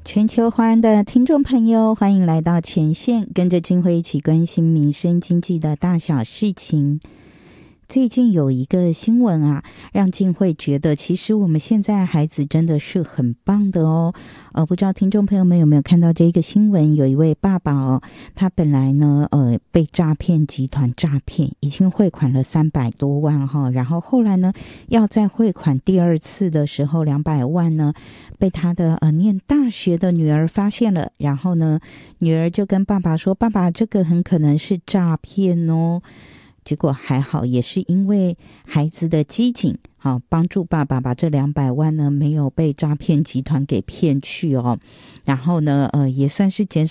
全球华人的听众朋友，欢迎来到前线，跟着静慧一起关心民生经济的大小事情。最近有一个新闻啊，让静慧觉得其实我们现在孩子真的是很棒的哦。不知道听众朋友们有没有看到这个新闻？有一位爸爸哦，他本来呢被诈骗集团诈骗，已经汇款了300多万哈，然后后来呢要再汇款第二次的时候200万呢，被他的念大学的女儿发现了，然后呢女儿就跟爸爸说：“爸爸，这个很可能是诈骗哦。”结果还好，也是因为孩子的机警，帮助爸爸把这200万呢没有被诈骗集团给骗去哦。然后呢，也算是减